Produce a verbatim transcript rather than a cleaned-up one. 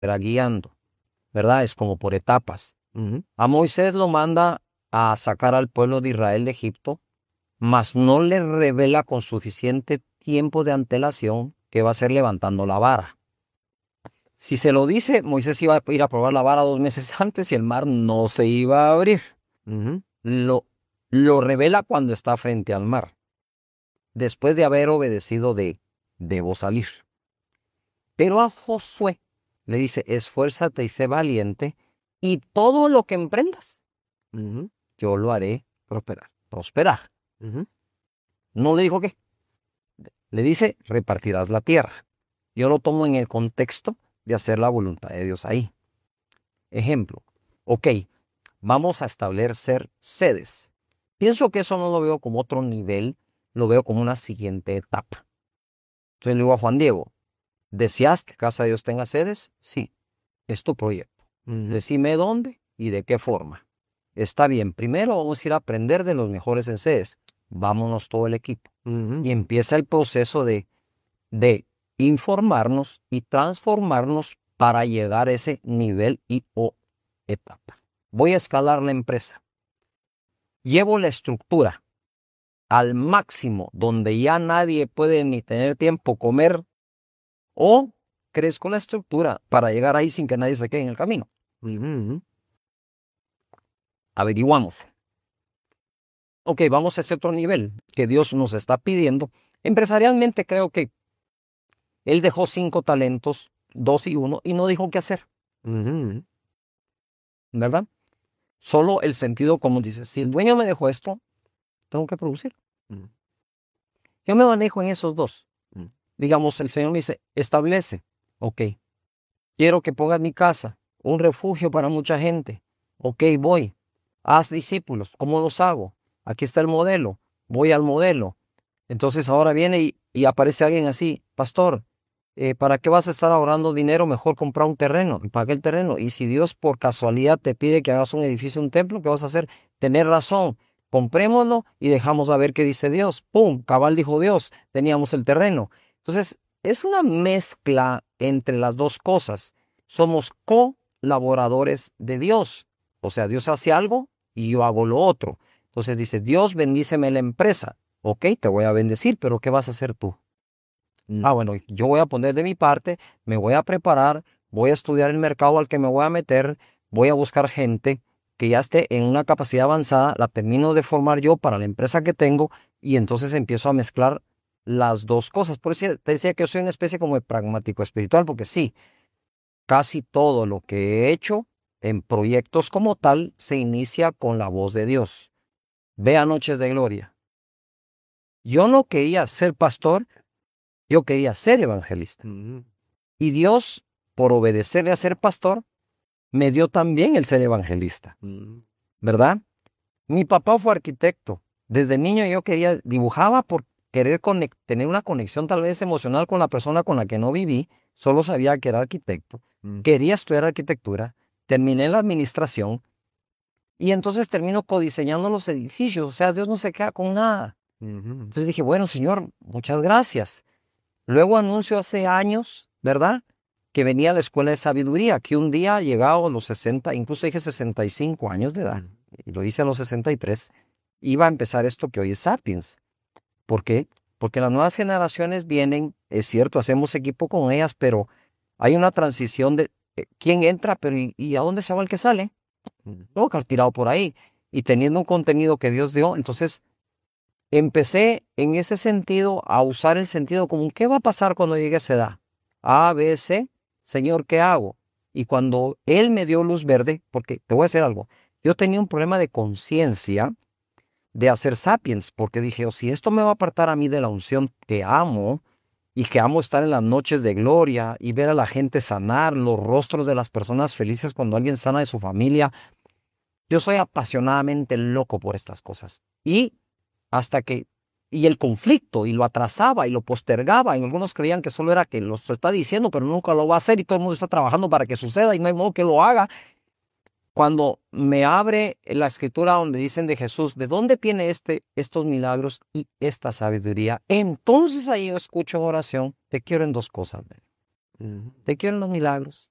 irá guiando, ¿verdad? Es como por etapas. Ujú. A Moisés lo manda a sacar al pueblo de Israel de Egipto, mas no le revela con suficiente tiempo de antelación que va a ser levantando la vara. Si se lo dice, Moisés iba a ir a probar la vara dos meses antes y el mar no se iba a abrir. Ujú. Lo, lo revela cuando está frente al mar, después de haber obedecido de debo salir. Pero a Josué le dice, esfuérzate y sé valiente, y todo lo que emprendas, Ujú. yo lo haré Prosperar. prosperar. Ujú. No le dijo qué. Le dice, repartirás la tierra. Yo lo tomo en el contexto de hacer la voluntad de Dios ahí. Ejemplo, ok, vamos a establecer sedes. Pienso que eso no lo veo como otro nivel, lo veo como una siguiente etapa. Entonces le digo a Juan Diego, ¿deseas que Casa de Dios tenga sedes? Sí, es tu proyecto. Ujú. Decime dónde y de qué forma. Está bien, primero vamos a ir a aprender de los mejores en sedes. Vámonos todo el equipo. Ujú. Y empieza el proceso de, de informarnos y transformarnos para llegar a ese nivel y o etapa. Voy a escalar la empresa. Llevo la estructura al máximo, donde ya nadie puede ni tener tiempo comer, o crezco la estructura para llegar ahí sin que nadie se quede en el camino. Ujú. Averiguamos. Ok, vamos a ese otro nivel que Dios nos está pidiendo. Empresarialmente creo que Él dejó cinco talentos, dos y uno, y no dijo qué hacer, Ujú. ¿verdad? Solo el sentido común dice, si el dueño me dejó esto, tengo que producir. Ujú. Yo me manejo en esos dos. Ujú. Digamos, el Señor me dice, establece, ok, quiero que pongas mi casa, un refugio para mucha gente. Ok, voy. Haz discípulos. ¿Cómo los hago? Aquí está el modelo. Voy al modelo. Entonces ahora viene y, y aparece alguien así, pastor, eh, ¿para qué vas a estar ahorrando dinero? Mejor comprar un terreno y paga el terreno. Y si Dios por casualidad te pide que hagas un edificio, un templo, ¿qué vas a hacer? Tener razón. Comprémoslo y dejamos a ver qué dice Dios. ¡Pum! Cabal dijo Dios. Teníamos el terreno. Entonces, es una mezcla entre las dos cosas. Somos colaboradores de Dios. O sea, Dios hace algo y yo hago lo otro. Entonces dice, Dios bendíceme la empresa. Ok, te voy a bendecir, pero ¿qué vas a hacer tú? Ujú. Ah, bueno, yo voy a poner de mi parte, me voy a preparar, voy a estudiar el mercado al que me voy a meter, voy a buscar gente que ya esté en una capacidad avanzada, la termino de formar yo para la empresa que tengo y entonces empiezo a mezclar las dos cosas. Por eso te decía que yo soy una especie como de pragmático espiritual, porque sí, casi todo lo que he hecho en proyectos como tal se inicia con la voz de Dios. Vea Noches de Gloria. Yo no quería ser pastor, yo quería ser evangelista. Ujú. Y Dios, por obedecerle a ser pastor, me dio también el ser evangelista, Ujú. ¿verdad? Mi papá fue arquitecto. Desde niño yo quería, dibujaba por querer conec- tener una conexión tal vez emocional con la persona con la que no viví. Solo sabía que era arquitecto. Ujú. Quería estudiar arquitectura. Terminé la administración. Y entonces termino codiseñando los edificios. O sea, Dios no se queda con nada. Ujú. Entonces dije, bueno, Señor, muchas gracias. Luego anuncio hace años, ¿verdad? Que venía a la escuela de sabiduría, que un día llegado a los sesenta, incluso dije sesenta y cinco años de edad, Ujú. y lo hice a los sesenta y tres, iba a empezar esto que hoy es Sapiens. ¿Por qué? Porque las nuevas generaciones vienen, es cierto, hacemos equipo con ellas, pero hay una transición de eh, quién entra, pero ¿y, y a dónde se va el que sale? Ujú. Todo tirado por ahí. Y teniendo un contenido que Dios dio, entonces empecé en ese sentido a usar el sentido común. ¿Qué va a pasar cuando llegue a esa edad? A, B, C, Señor, ¿qué hago? Y cuando Él me dio luz verde, porque te voy a decir algo, yo tenía un problema de conciencia de hacer sapiens, porque dije, oh, si esto me va a apartar a mí de la unción que amo, y que amo estar en las noches de gloria y ver a la gente sanar, los rostros de las personas felices cuando alguien sana de su familia, yo soy apasionadamente loco por estas cosas. Y hasta que, y el conflicto, y lo atrasaba, y lo postergaba, y algunos creían que solo era que lo está diciendo, pero nunca lo va a hacer, y todo el mundo está trabajando para que suceda, y no hay modo que lo haga. Cuando me abre la escritura donde dicen de Jesús, ¿de dónde tiene este, estos milagros y esta sabiduría? Entonces ahí yo escucho en oración, te quiero en dos cosas. Ujú. Te quiero en los milagros